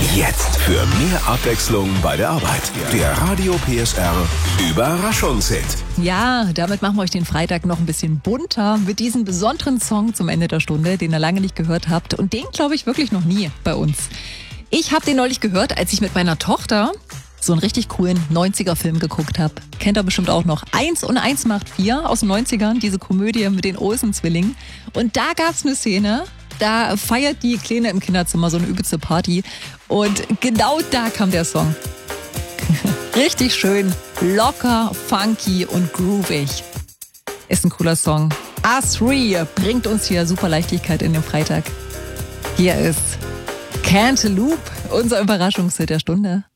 Jetzt für mehr Abwechslung bei der Arbeit. Der Radio PSR Überraschungshit. Ja, damit machen wir euch den Freitag noch ein bisschen bunter mit diesem besonderen Song zum Ende der Stunde, den ihr lange nicht gehört habt. Und den glaube ich wirklich noch nie bei uns. Ich habe den neulich gehört, als ich mit meiner Tochter so einen richtig coolen 90er-Film geguckt habe. Kennt ihr bestimmt auch noch. 1 und 1 macht 4 aus den 90ern, diese Komödie mit den Olsen-Zwillingen. Und da gab's eine Szene, da feiert die Kleine im Kinderzimmer so eine übelste Party. Und genau da kam der Song. Richtig schön, locker, funky und groovig. Ist ein cooler Song. A3 bringt uns hier super Leichtigkeit in den Freitag. Hier ist Cantaloupe, unser Überraschungshit der Stunde.